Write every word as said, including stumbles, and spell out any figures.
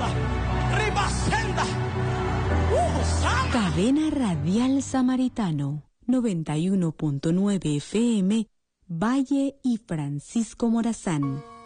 Ribasenda. Uh, Sama. Cadena Radial Samaritano, noventa y uno punto nueve F M, Valle y Francisco Morazán.